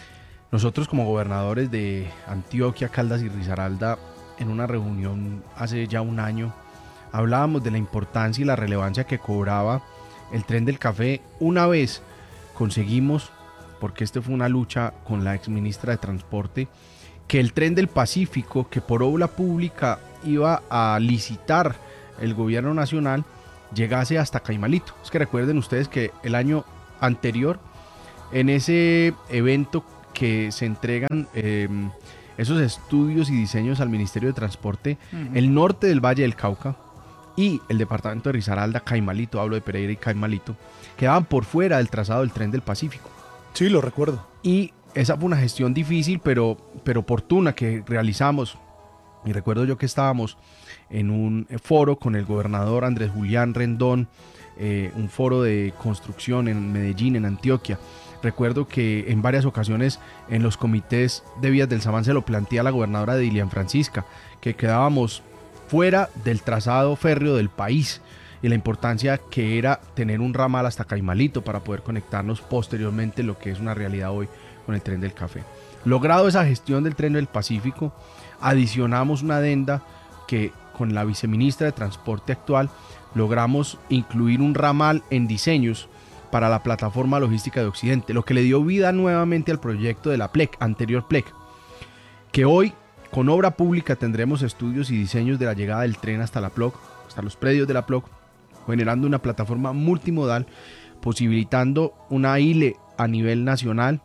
nosotros como gobernadores de Antioquia, Caldas y Risaralda, en una reunión hace ya un año, hablábamos de la importancia y la relevancia que cobraba el tren del café. Una vez conseguimos, porque fue una lucha con la exministra de Transporte, que el tren del Pacífico, que por obra pública iba a licitar el gobierno nacional, llegase hasta Caimalito. Es que recuerden ustedes que el año anterior, en ese evento que se entregan esos estudios y diseños al Ministerio de Transporte, el norte del Valle del Cauca y el departamento de Risaralda, Caimalito, hablo de Pereira y Caimalito, quedaban por fuera del trazado del tren del Pacífico. Sí, lo recuerdo. Y esa fue una gestión difícil, pero oportuna que realizamos. Y recuerdo yo que estábamos en un foro con el gobernador Andrés Julián Rendón, un foro de construcción en Medellín, en Antioquia. Recuerdo que en varias ocasiones en los comités de vías del Samán se lo plantea la gobernadora Dilian Francisca, que quedábamos fuera del trazado férreo del país y la importancia que era tener un ramal hasta Caimalito para poder conectarnos posteriormente, lo que es una realidad hoy con el tren del café. Logrado esa gestión del tren del Pacífico, adicionamos una adenda que con la viceministra de Transporte actual logramos incluir un ramal en diseños para la plataforma logística de Occidente, lo que le dio vida nuevamente al proyecto de la PLEC, anterior PLEC, que hoy con obra pública tendremos estudios y diseños de la llegada del tren hasta la PLOC, hasta los predios de la PLOC, generando una plataforma multimodal, posibilitando una ILE a nivel nacional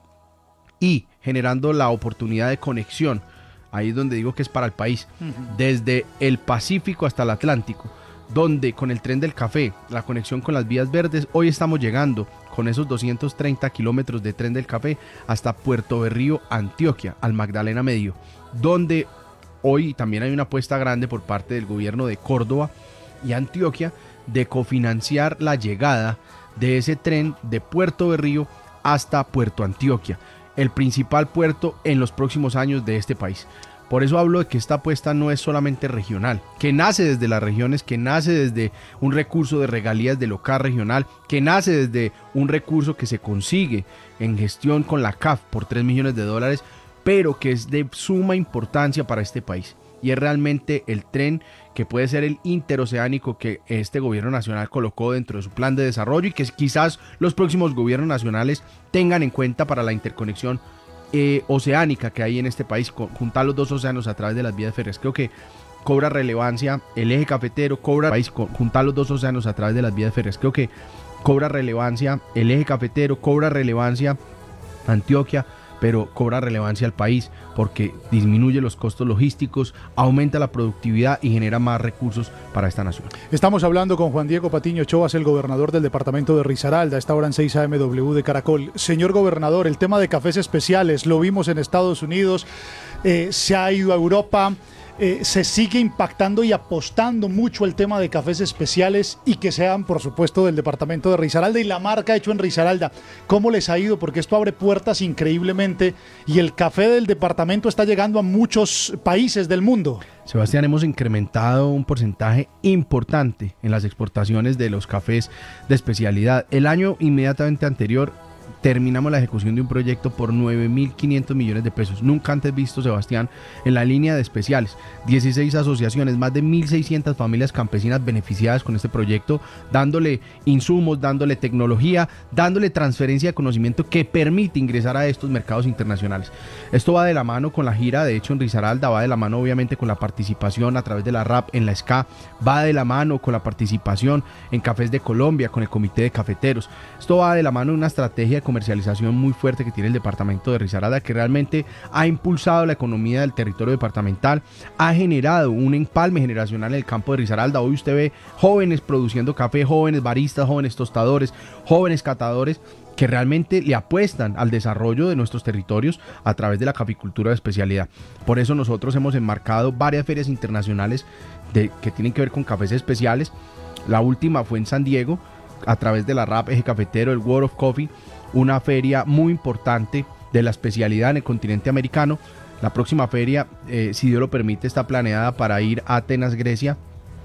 y generando la oportunidad de conexión, ahí es donde digo que es para el país, desde el Pacífico hasta el Atlántico, donde con el tren del café, la conexión con las vías verdes, hoy estamos llegando con esos 230 kilómetros de tren del café hasta Puerto Berrío, Antioquia, al Magdalena Medio, donde hoy también hay una apuesta grande por parte del gobierno de Córdoba y Antioquia de cofinanciar la llegada de ese tren de Puerto Berrío hasta Puerto Antioquia, el principal puerto en los próximos años de este país. Por eso hablo de que esta apuesta no es solamente regional, que nace desde las regiones, que nace desde un recurso de regalías de local regional, que nace desde un recurso que se consigue en gestión con la CAF por $3 millones, pero que es de suma importancia para este país. Y es realmente el tren que puede ser el interoceánico que este gobierno nacional colocó dentro de su plan de desarrollo y que quizás los próximos gobiernos nacionales tengan en cuenta para la interconexión oceánica que hay en este país, juntar los dos océanos a través de las vías férreas. Creo que cobra relevancia el eje cafetero, juntar los dos océanos a través de las vías férreas. Creo que cobra relevancia el eje cafetero, cobra relevancia Antioquia, pero cobra relevancia al país porque disminuye los costos logísticos, aumenta la productividad y genera más recursos para esta nación. Estamos hablando con Juan Diego Patiño Chovas, el gobernador del departamento de Risaralda, a esta hora en 6 AMW de Caracol. Señor gobernador, el tema de cafés especiales, lo vimos en Estados Unidos, se ha ido a Europa, se sigue impactando y apostando mucho el tema de cafés especiales y que sean, por supuesto, del departamento de Risaralda y la marca hecho en Risaralda. ¿Cómo les ha ido? Porque esto abre puertas increíblemente y el café del departamento está llegando a muchos países del mundo. Sebastián, hemos incrementado un porcentaje importante en las exportaciones de los cafés de especialidad. El año inmediatamente anterior terminamos la ejecución de un proyecto por 9.500 millones de pesos, nunca antes visto, Sebastián, en la línea de especiales. 16 asociaciones, más de 1.600 familias campesinas beneficiadas con este proyecto, dándole insumos, dándole tecnología, dándole transferencia de conocimiento que permite ingresar a estos mercados internacionales. Esto va de la mano con la gira, de hecho en Risaralda, va de la mano obviamente con la participación a través de la RAP en la SCA, va de la mano con la participación en Cafés de Colombia, con el Comité de Cafeteros. Esto va de la mano de una estrategia de comercialización muy fuerte que tiene el departamento de Risaralda, que realmente ha impulsado la economía del territorio departamental, ha generado un empalme generacional en el campo de Risaralda. Hoy usted ve jóvenes produciendo café, jóvenes baristas, jóvenes tostadores, jóvenes catadores que realmente le apuestan al desarrollo de nuestros territorios a través de la caficultura de especialidad. Por eso nosotros hemos enmarcado varias ferias internacionales que tienen que ver con cafés especiales. La última fue en San Diego, a través de la RAP, Eje Cafetero, el World of Coffee, una feria muy importante de la especialidad en el continente americano. La próxima feria, si Dios lo permite, está planeada para ir a Atenas, Grecia,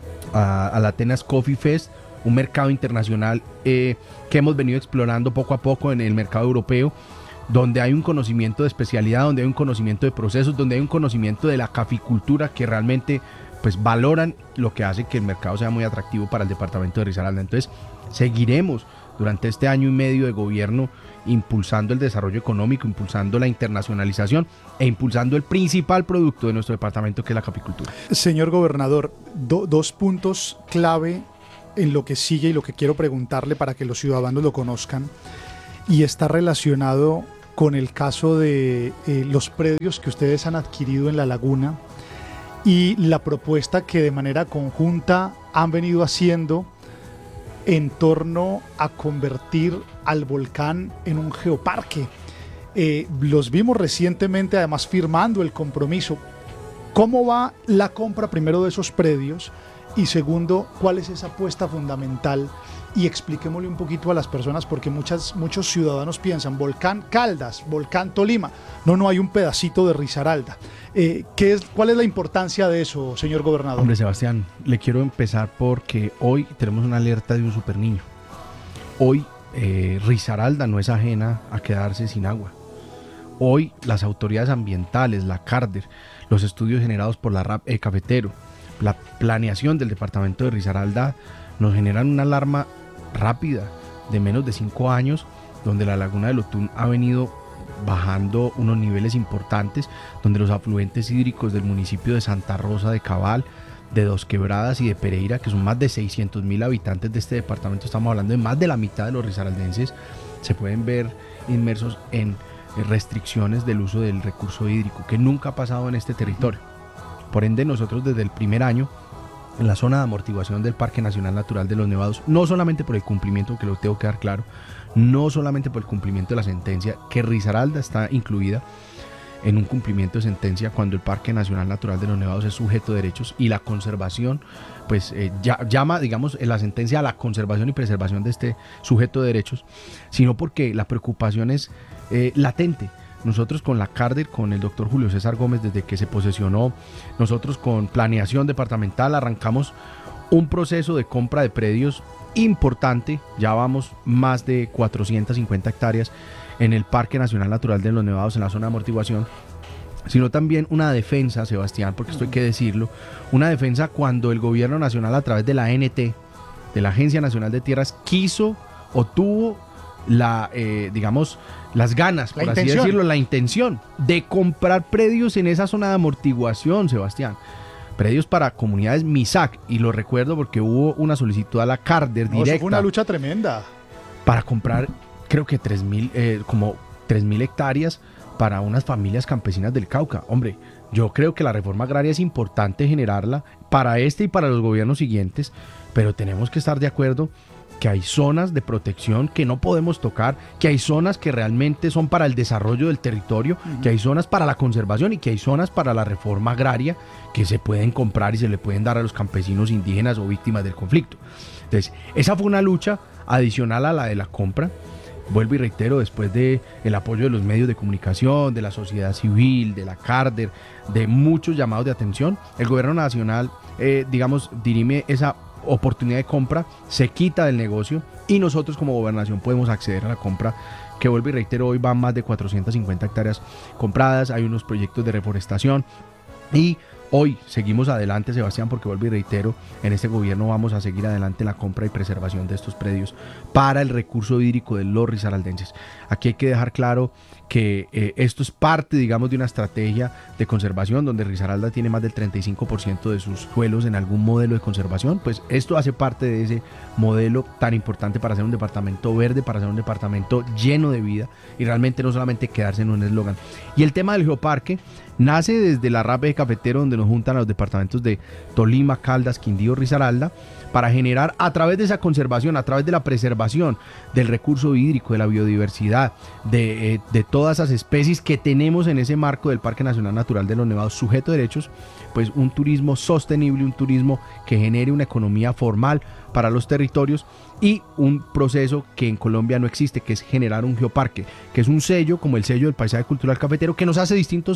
a la Atenas Coffee Fest, un mercado internacional que hemos venido explorando poco a poco en el mercado europeo, donde hay un conocimiento de especialidad, donde hay un conocimiento de procesos, donde hay un conocimiento de la caficultura que realmente pues valoran lo que hace que el mercado sea muy atractivo para el departamento de Risaralda. Entonces seguiremos durante este año y medio de gobierno impulsando el desarrollo económico, impulsando la internacionalización e impulsando el principal producto de nuestro departamento, que es la caficultura. Señor gobernador, dos puntos clave en lo que sigue y lo que quiero preguntarle para que los ciudadanos lo conozcan, y está relacionado con el caso de los predios que ustedes han adquirido en La Laguna y la propuesta que de manera conjunta han venido haciendo en torno a convertir al volcán en un geoparque. Los vimos recientemente además firmando el compromiso. ¿Cómo va la compra primero de esos predios? Y segundo, ¿cuál es esa apuesta fundamental? Y expliquémosle un poquito a las personas, porque muchos ciudadanos piensan Volcán Caldas, Volcán Tolima. No hay un pedacito de Risaralda. ¿Cuál es la importancia de eso, señor gobernador? Hombre, Sebastián, le quiero empezar porque hoy tenemos una alerta de un super niño. Hoy Risaralda no es ajena a quedarse sin agua. Hoy las autoridades ambientales, la CARDER, los estudios generados por la RAP Cafetero, la planeación del departamento de Risaralda nos generan una alarma rápida de menos de 5 años, donde la laguna del Otún ha venido bajando unos niveles importantes, donde los afluentes hídricos del municipio de Santa Rosa de Cabal, de Dos Quebradas y de Pereira, que son más de 600.000 habitantes de este departamento, estamos hablando de más de la mitad de los risaraldenses, se pueden ver inmersos en restricciones del uso del recurso hídrico, que nunca ha pasado en este territorio. Por ende, nosotros desde el primer año, en la zona de amortiguación del Parque Nacional Natural de los Nevados, no solamente por el cumplimiento, que lo tengo que dar claro, no solamente por el cumplimiento de la sentencia, que Risaralda está incluida en un cumplimiento de sentencia cuando el Parque Nacional Natural de los Nevados es sujeto de derechos y la conservación, pues llama, digamos, en la sentencia a la conservación y preservación de este sujeto de derechos, sino porque la preocupación es latente. Nosotros con la CARDER, con el doctor Julio César Gómez, desde que se posesionó, nosotros con planeación departamental arrancamos un proceso de compra de predios importante. Ya vamos más de 450 hectáreas en el Parque Nacional Natural de los Nevados, en la zona de amortiguación, sino también una defensa, Sebastián, porque esto hay que decirlo, una defensa cuando el gobierno nacional, a través de la ANT, de la Agencia Nacional de Tierras, quiso o tuvo digamos, las ganas, por así decirlo, la intención de comprar predios en esa zona de amortiguación, Sebastián. Predios para comunidades MISAC, y lo recuerdo porque hubo una solicitud a la CARDER directa. Eso fue una lucha tremenda. Para comprar, creo que 3.000 hectáreas para unas familias campesinas del Cauca. Hombre, yo creo que la reforma agraria es importante generarla para este y para los gobiernos siguientes, pero tenemos que estar de acuerdo que hay zonas de protección que no podemos tocar, que hay zonas que realmente son para el desarrollo del territorio, que hay zonas para la conservación y que hay zonas para la reforma agraria que se pueden comprar y se le pueden dar a los campesinos indígenas o víctimas del conflicto. Entonces, esa fue una lucha adicional a la de la compra. Vuelvo y reitero, después del apoyo de los medios de comunicación, de la sociedad civil, de la CARDER, de muchos llamados de atención, el gobierno nacional, dirime esa oportunidad de compra, se quita del negocio y nosotros como gobernación podemos acceder a la compra, que vuelvo y reitero, hoy van más de 450 hectáreas compradas, hay unos proyectos de reforestación y hoy seguimos adelante, Sebastián, porque vuelvo y reitero, en este gobierno vamos a seguir adelante en la compra y preservación de estos predios para el recurso hídrico de los risaraldenses. Aquí hay que dejar claro que esto es parte, digamos, de una estrategia de conservación donde Risaralda tiene más del 35% de sus suelos en algún modelo de conservación. Pues esto hace parte de ese modelo tan importante para ser un departamento verde, para ser un departamento lleno de vida y realmente no solamente quedarse en un eslogan. Y el tema del geoparque nace desde la RAP Cafetero, donde nos juntan a los departamentos de Tolima, Caldas, Quindío, Risaralda, para generar, a través de esa conservación, a través de la preservación del recurso hídrico, de la biodiversidad, de todas esas especies que tenemos en ese marco del Parque Nacional Natural de los Nevados sujeto de derechos, pues un turismo sostenible, un turismo que genere una economía formal para los territorios y un proceso que en Colombia no existe, que es generar un geoparque, que es un sello como el sello del paisaje cultural cafetero que nos hace distintos ante el mundo.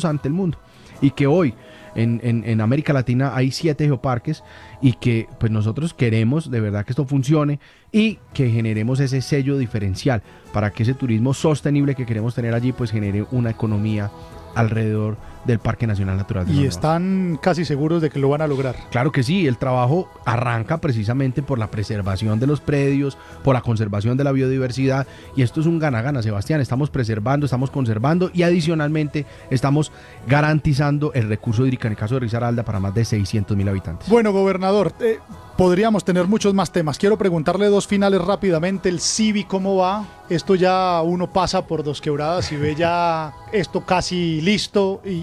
mundo. Y que hoy en América Latina hay 7 geoparques y que pues nosotros queremos de verdad que esto funcione y que generemos ese sello diferencial para que ese turismo sostenible que queremos tener allí pues genere una economía alrededor del Parque Nacional Natural de Y están casi seguros de que lo van a lograr. Claro que sí, el trabajo arranca precisamente por la preservación de los predios, por la conservación de la biodiversidad, y esto es un gana-gana, Sebastián. Estamos preservando, estamos conservando y adicionalmente estamos garantizando el recurso hídrico en el caso de Risaralda para más de 600.000 habitantes. Bueno, gobernador, podríamos tener muchos más temas. Quiero preguntarle 2 finales rápidamente. El CIVI, ¿cómo va? Esto ya uno pasa por Dos Quebradas y ve ya esto casi listo